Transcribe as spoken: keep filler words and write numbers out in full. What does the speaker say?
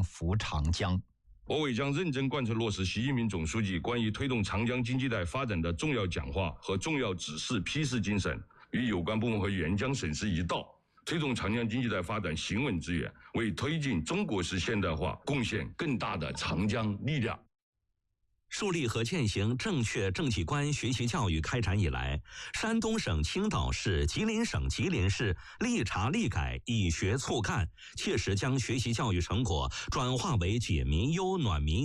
扶长江。 我委将认真贯彻落实习近平总书记关于推动长江经济带发展的重要讲话和重要指示批示精神，与有关部门和援疆省市一道，推动长江经济带发展行稳致远，为推进中国式现代化贡献更大的长江力量。 树立和践行正确政绩观学习教育开展以来，山东省青岛市、吉林省吉林市立查立改，以学促干，切实将学习教育成果转化为解民忧、暖民